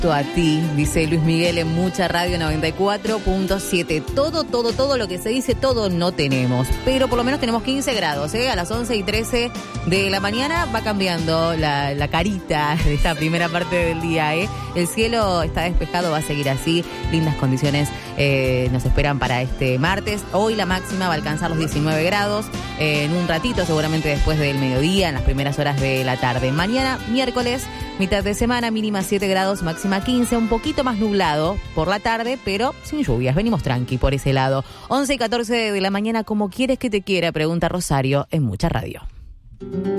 justo a ti, dice Luis Miguel en Mucha Radio 94.7. Todo lo que se dice, todo no tenemos, pero por lo menos tenemos 15 grados, A las 11:13 de la mañana va cambiando la carita de esta primera parte del día, El cielo está despejado, va a seguir así, lindas condiciones nos esperan para este martes. Hoy la máxima va a alcanzar los 19 grados, en un ratito, seguramente después del mediodía, en las primeras horas de la tarde. Mañana, miércoles, mitad de semana, mínima 7 grados, máxima 15, un poquito más nublado por la tarde, pero sin lluvias, venimos tranqui por ese lado. 11:14 de la mañana, ¿cómo quieres que te quiera? Pregunta Rosario en Mucha Radio.